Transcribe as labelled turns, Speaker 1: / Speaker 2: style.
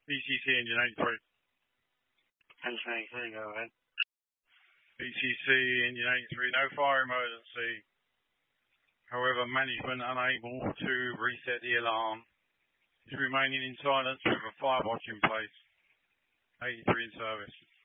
Speaker 1: BCC engine 83.
Speaker 2: Engine 83, go ahead.
Speaker 1: BCC engine 83, no fire emergency. However, management unable to reset the alarm. Is remaining in silence with a fire watch in place. 83 in service.